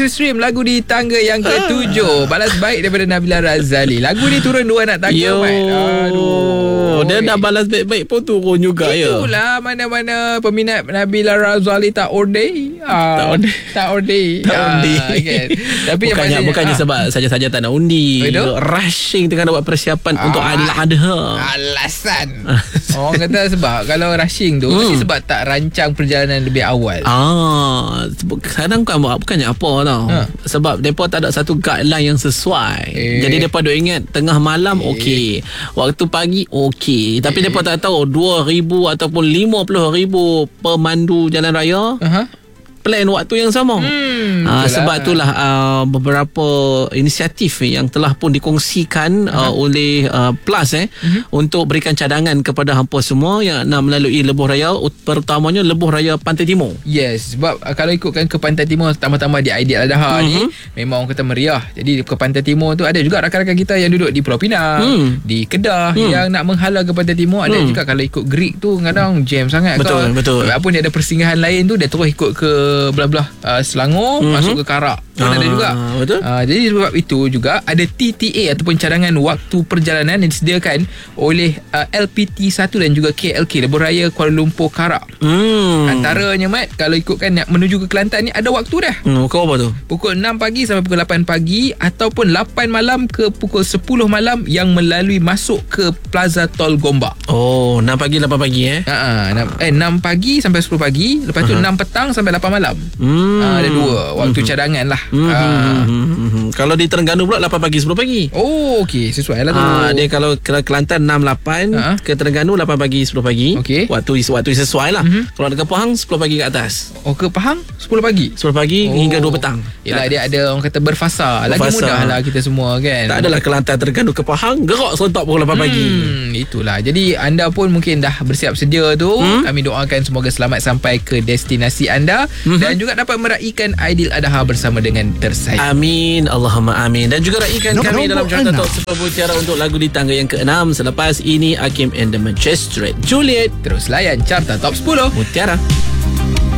stream lagu di tangga yang ke-7. Balas baik daripada Nabila Razali. Lagu ni turun 2 nak tangga. Aduh, dia dah balas baik-baik pun turun juga. Itulah, mana-mana peminat Nabila Razali tak order. Tak order. Kan? Tapi bukannya sebab saja-saja tak nak undi. Rushing tengah nak buat persiapan untuk Aidil Adha. Alasan. Orang kata sebab kalau rushing tu mesti sebab tak rancang perjalanan lebih awal. Kadang bukannya apa tau. Sebab mereka tak ada satu guideline yang sesuai. Jadi mereka duk ingat tengah malam okey, waktu pagi okey, tapi mereka tak tahu 2,000 ataupun 50,000 pemandu jalan raya plan waktu yang sama. Sebab itulah beberapa inisiatif yang telah pun dikongsikan oleh Plus untuk berikan cadangan kepada hampa semua yang nak melalui lebuh raya, terutamanya lebuh raya Pantai Timur. Yes, sebab kalau ikutkan ke Pantai Timur tambah-tambah di Aidil Adha ni memang orang kata meriah. Jadi ke Pantai Timur tu ada juga rakan-rakan kita yang duduk di Pulau Pinang, di Kedah yang nak menghala ke Pantai Timur. Ada juga kalau ikut Greek tu kadang jam sangat. Betul. Walaupun dia ada persinggahan lain tu, dia terus ikut ke belah-belah Selangor masuk ke Karak. Ada juga. Betul. Jadi sebab itu juga ada TTA ataupun cadangan waktu perjalanan yang disediakan oleh LPT 1 dan juga KLK, Lebuh Raya Kuala Lumpur Karak. Antaranya Mat, kalau ikutkan nak menuju ke Kelantan ni ada waktu dah. Pukul apa tu? Pukul 6 pagi sampai pukul 8 pagi ataupun 8 malam ke pukul 10 malam yang melalui masuk ke Plaza Tol Gombak. 6 pagi 8 pagi 6 pagi sampai 10 pagi, lepas tu 6 petang sampai 8 malam. Ada 2 waktu cadangan lah. Kalau di Terengganu pula 8 pagi 10 pagi. Okey, sesuai lah tu. Dia kalau Kelantan 6-8, ke Terengganu 8 pagi 10 pagi. Waktu sesuai lah. Kalau dekat Pahang 10 pagi ke atas. Ke Pahang 10 pagi 10 pagi hingga 2 petang. Yelah, dia ada orang kata berfasa. Lagi mudah lah kita semua kan. Tak adalah Kelantan Terengganu ke Pahang gerak serentak pukul 8 pagi. Itulah. Jadi anda pun mungkin dah bersiap sedia tu. Kami doakan semoga selamat sampai ke destinasi anda dan juga dapat meraihkan Aidil Adha bersama dengan tersayang. Amin, Allahumma amin. Dan juga raikan kami dalam carta top Super Mutiara untuk lagu di tangga yang ke-6. Selepas ini Hakim and the Magistrate Juliet. Terus layan carta top 10 Mutiara.